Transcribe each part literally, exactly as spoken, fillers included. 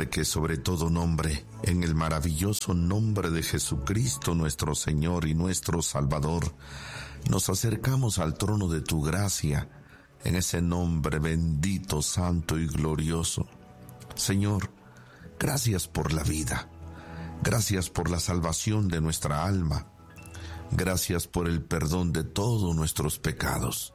nombre que sobre todo nombre, en el maravilloso nombre de Jesucristo nuestro Señor y nuestro Salvador, nos acercamos al trono de tu gracia, en ese nombre bendito, santo y glorioso. Señor, gracias por la vida, gracias por la salvación de nuestra alma, gracias por el perdón de todos nuestros pecados.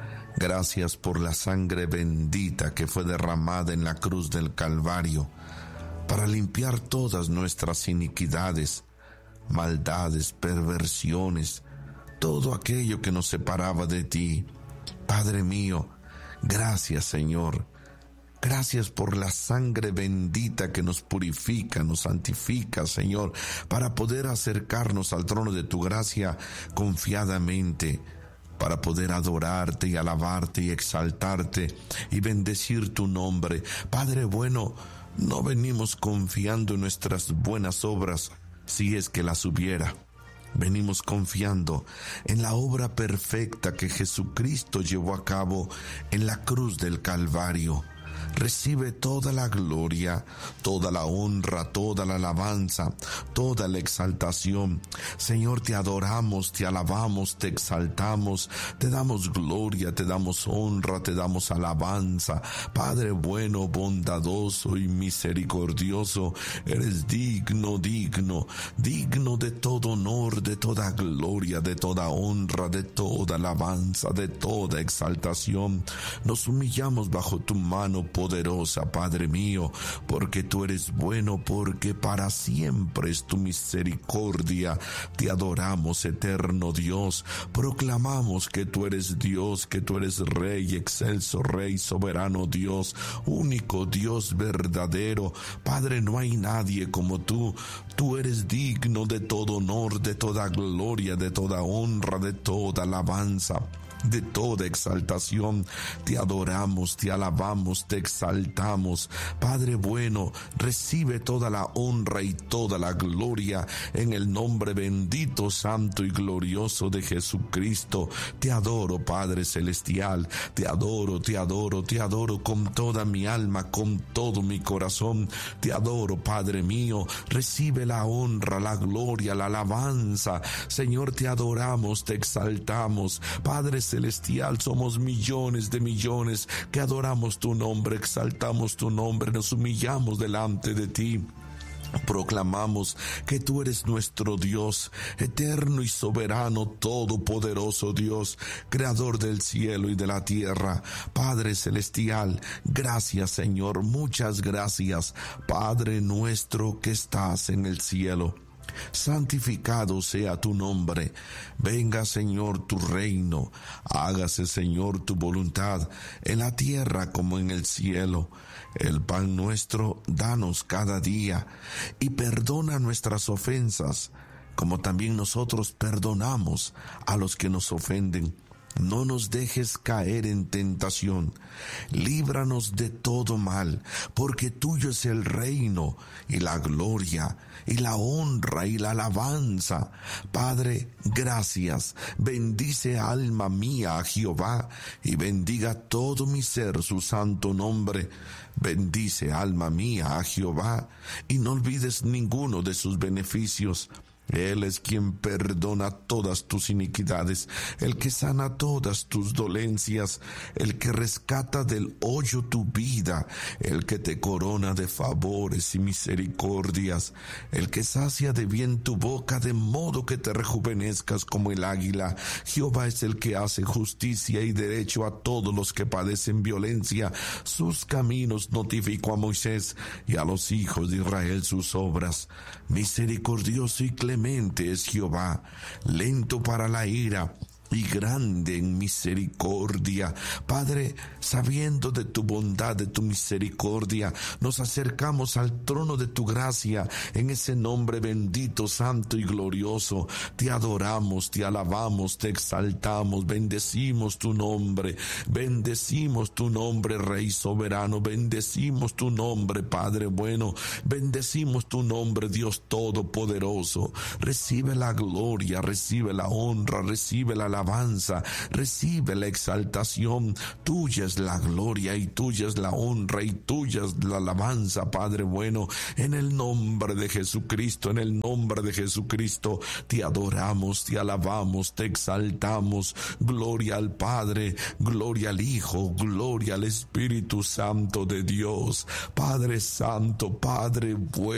Gracias por la sangre bendita que fue derramada en la cruz del Calvario para limpiar todas nuestras iniquidades, maldades, perversiones, todo aquello que nos separaba de ti. Padre mío, gracias, Señor. Gracias por la sangre bendita que nos purifica, nos santifica, Señor, para poder acercarnos al trono de tu gracia confiadamente, para poder adorarte y alabarte y exaltarte y bendecir tu nombre. Padre bueno, no venimos confiando en nuestras buenas obras, si es que las hubiera. Venimos confiando en la obra perfecta que Jesucristo llevó a cabo en la cruz del Calvario. Recibe toda la gloria, toda la honra, toda la alabanza, toda la exaltación. Señor, te adoramos, te alabamos, te exaltamos, te damos gloria, te damos honra, te damos alabanza. Padre bueno, bondadoso y misericordioso, eres digno, digno, digno de todo honor, de toda gloria, de toda honra, de toda alabanza, de toda exaltación. Nos humillamos bajo tu mano poderosa, Padre mío, porque tú eres bueno, porque para siempre es tu misericordia. Te adoramos, eterno Dios. Proclamamos que tú eres Dios, que tú eres Rey, excelso Rey, soberano Dios, único Dios verdadero. Padre, no hay nadie como tú. Tú eres digno de todo honor, de toda gloria, de toda honra, de toda alabanza, de toda exaltación. Te adoramos, te alabamos, te exaltamos. Padre bueno, recibe toda la honra y toda la gloria en el nombre bendito, santo y glorioso de Jesucristo. Te adoro, Padre celestial, te adoro, te adoro, te adoro con toda mi alma, con todo mi corazón. Te adoro, Padre mío. Recibe la honra, la gloria, la alabanza. Señor, te adoramos, te exaltamos. Padre celestial, somos millones de millones que adoramos tu nombre, exaltamos tu nombre, nos humillamos delante de ti. Proclamamos que tú eres nuestro Dios, eterno y soberano, todopoderoso Dios, creador del cielo y de la tierra. Padre celestial, gracias, Señor, muchas gracias. Padre nuestro que estás en el cielo, santificado sea tu nombre. Venga, Señor, tu reino. Hágase, Señor, tu voluntad en la tierra como en el cielo. El pan nuestro danos cada día, y perdona nuestras ofensas, como también nosotros perdonamos a los que nos ofenden. No nos dejes caer en tentación, líbranos de todo mal, porque tuyo es el reino y la gloria y la honra y la alabanza. Padre, gracias. Bendice alma mía a Jehová, y bendiga todo mi ser su santo nombre. Bendice alma mía a Jehová, y no olvides ninguno de sus beneficios. Él es quien perdona todas tus iniquidades, el que sana todas tus dolencias, el que rescata del hoyo tu vida, el que te corona de favores y misericordias, el que sacia de bien tu boca de modo que te rejuvenezcas como el águila. Jehová es el que hace justicia y derecho a todos los que padecen violencia. Sus caminos notificó a Moisés, y a los hijos de Israel sus obras. Misericordioso y clemente es Jehová, lento para la ira y grande en misericordia. Padre, sabiendo de tu bondad, de tu misericordia, nos acercamos al trono de tu gracia en ese nombre bendito, santo y glorioso. Te adoramos, te alabamos, te exaltamos, bendecimos tu nombre, bendecimos tu nombre, Rey soberano, bendecimos tu nombre, Padre bueno, bendecimos tu nombre, Dios todopoderoso. Recibe la gloria, recibe la honra, recibe la alabanza alabanza, recibe la exaltación. Tuya es la gloria y tuya es la honra y tuya es la alabanza, Padre bueno. En el nombre de Jesucristo, en el nombre de Jesucristo, te adoramos, te alabamos, te exaltamos. Gloria al Padre, gloria al Hijo, gloria al Espíritu Santo de Dios. Padre Santo, Padre bueno.